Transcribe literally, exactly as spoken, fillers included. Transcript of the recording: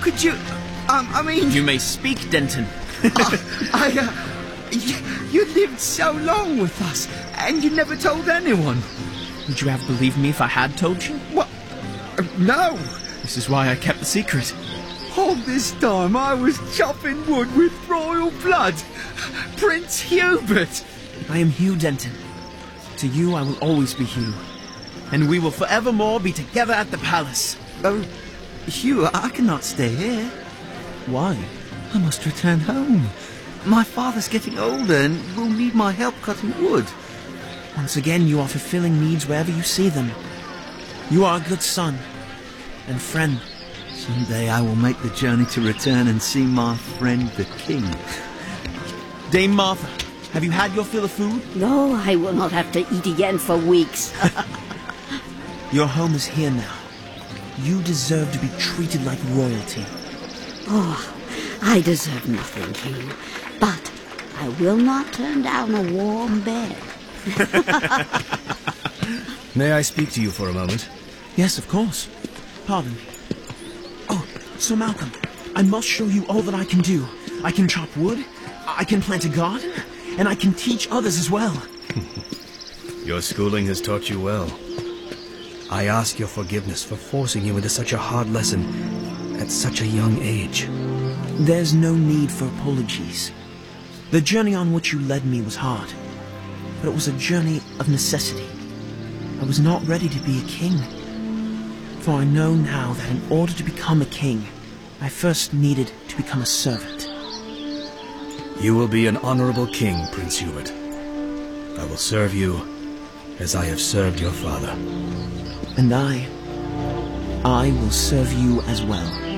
could you... Um, I mean... You may speak, Denton. I... I uh, you, you lived so long with us, and you never told anyone. Would you have believed me if I had told you? What? Uh, no. This is why I kept the secret. All this time I was chopping wood with royal blood. Prince Hubert. I am Hugh Denton. To you I will always be Hugh. And we will forevermore be together at the palace. Oh, Hugh, I cannot stay here. Why? I must return home. My father's getting older and will need my help cutting wood. Once again, you are fulfilling needs wherever you see them. You are a good son and friend. Someday I will make the journey to return and see my friend the king. Dame Martha, have you had your fill of food? No, I will not have to eat again for weeks. Your home is here now. You deserve to be treated like royalty. Oh, I deserve nothing, King. But I will not turn down a warm bed. May I speak to you for a moment? Yes, of course. Pardon. Oh, Sir Malcolm, I must show you all that I can do. I can chop wood, I can plant a garden, and I can teach others as well. Your schooling has taught you well. I ask your forgiveness for forcing you into such a hard lesson at such a young age. There's no need for apologies. The journey on which you led me was hard, but it was a journey of necessity. I was not ready to be a king, for I know now that in order to become a king, I first needed to become a servant. You will be an honorable king, Prince Hubert. I will serve you as I have served your father. And I, I will serve you as well.